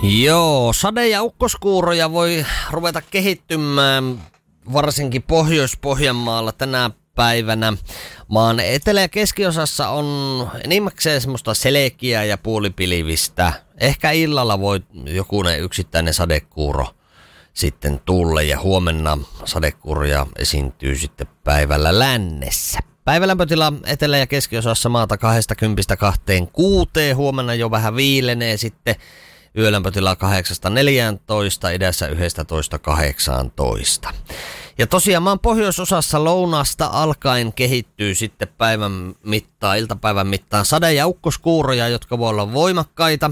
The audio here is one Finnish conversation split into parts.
Joo, sade- ja ukkoskuuroja voi ruveta kehittymään varsinkin Pohjois-Pohjanmaalla tänä päivänä. Maan etelä- ja keskiosassa on enimmäkseen semmoista selkeää ja puolipilvistä. Ehkä illalla voi jokunen yksittäinen sadekuuro sitten tulla ja huomenna sadekuuroja esiintyy sitten päivällä lännessä. Päivälämpötila etelä- ja keskiosassa maata 20–26, huomenna jo vähän viilenee sitten. Yölämpötila 8–14, idässä 11–18. Ja tosiaan maan pohjoisosassa lounasta alkaen kehittyy sitten iltapäivän mittaan sade- ja ukkoskuuroja, jotka voi olla voimakkaita.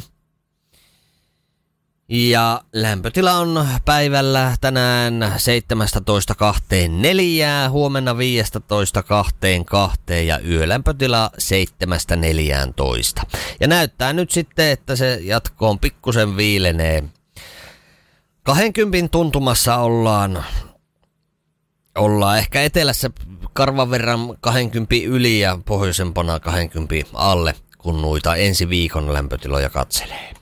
Ja lämpötila on päivällä tänään 17–24, huomenna 15–22 ja yölämpötila 7–14. Ja näyttää nyt sitten, että se jatkoon pikkusen viilenee. 20 tuntumassa ollaan ehkä etelässä karvan verran 20 yli ja pohjoisempana 20 alle, kun noita ensi viikon lämpötiloja katselee.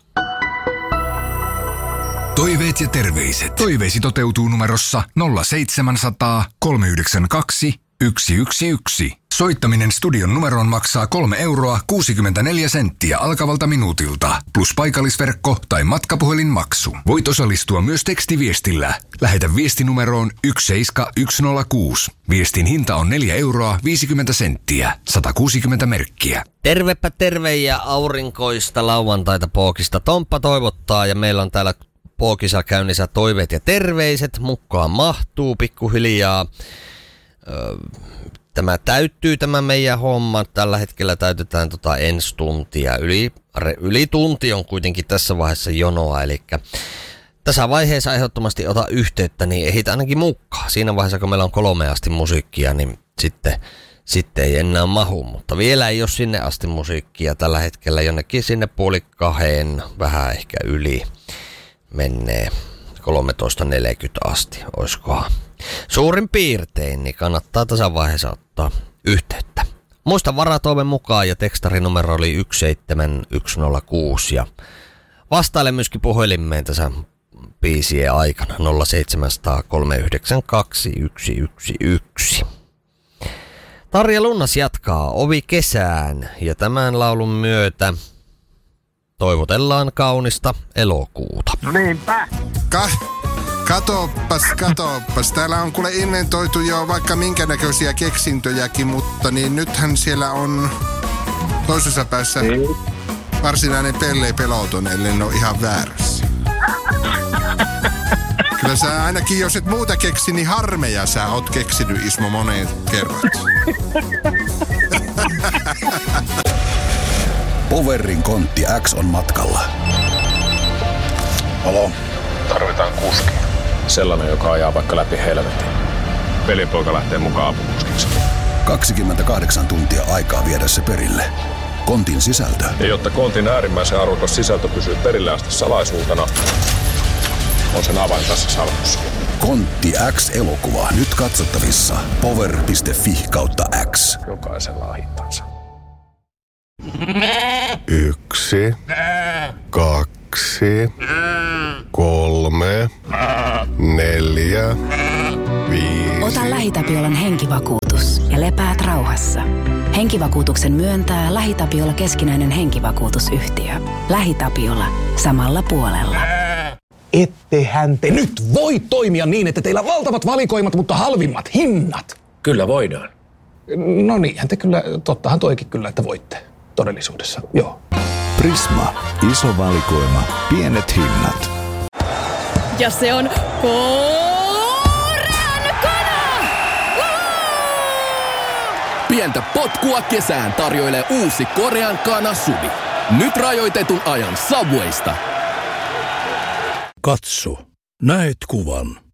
Toiveet ja terveiset. Toiveisi toteutuu numerossa 0700 392 111. Soittaminen studion numeroon maksaa 3,64 € alkavalta minuutilta, plus paikallisverkko tai matkapuhelinmaksu. Voit osallistua myös tekstiviestillä. Lähetä viestinumeroon 17106. Viestin hinta on 4,50 €, 160 merkkiä. Tervepä terve ja aurinkoista lauantaita Pookista. Tomppa toivottaa ja meillä on täällä Pookissa käynnissä toiveet ja terveiset. Mukaan mahtuu pikkuhiljaa. Tämä täyttyy tämä meidän homma. Tällä hetkellä täytetään ensi tuntia. Yli tunti on kuitenkin tässä vaiheessa jonoa. Eli tässä vaiheessa ehdottomasti ota yhteyttä, niin ehdit ainakin mukaan. Siinä vaiheessa, kun meillä on 3 asti musiikkia, niin sitten ei enää mahu. Mutta vielä ei ole sinne asti musiikkia. Tällä hetkellä jonnekin sinne 1:30, vähän ehkä yli menee 13:40 asti, oiskohan. Suurin piirtein, niin kannattaa tässä vaiheessa ottaa yhteyttä. Muista varatoimen mukaan ja tekstarinumero oli 17106 ja vastaile myöskin puhelimeen tässä biisien aikana 0700 392 111. Tarja Lunnas jatkaa Ovi kesään ja tämän laulun myötä toivotellaan kaunista elokuuta. No niinpä. Katoppas. Täällä on kuule inventoitu jo vaikka minkä näköisiä keksintöjäkin, mutta niin nythän siellä on toisessa päässä varsinainen peloton, ellei ne ole ihan väärässä. Kyllä sä ainakin, jos et muuta keksi, niin harmeja sä oot keksinyt, Ismo, moneen kerrat. Powerin kontti X on matkalla. Halo, tarvitaan kuski. Sellainen, joka ajaa vaikka läpi helvetin. Velipoika lähtee mukaan apukuskiksi. 28 tuntia aikaa viedä se perille. Kontin sisältö. Ja jotta kontin äärimmäisen arvokas sisältö pysyy perille asti salaisuutena, on sen avain tässä salkussa. Kontti X-elokuva nyt katsottavissa power.fi/X. Jokaisella on hintansa. 1, 2, 3, 4, 5. Ota LähiTapiolan henkivakuutus ja lepäät rauhassa. Henkivakuutuksen myöntää LähiTapiola keskinäinen henkivakuutusyhtiö. LähiTapiola samalla puolella. Ettehän te nyt voi toimia niin, että teillä on valtavat valikoimat, mutta halvimmat hinnat. Kyllä voidaan. No niinhän te kyllä, tottahan toikin kyllä, että voitte todellisuudessa, joo. Prisma. Iso valikoima. Pienet hinnat. Ja se on Korean kana! Pientä potkua kesään tarjoilee uusi Korean kana Sudi. Nyt rajoitetun ajan Subwaysta. Katso, näet kuvan.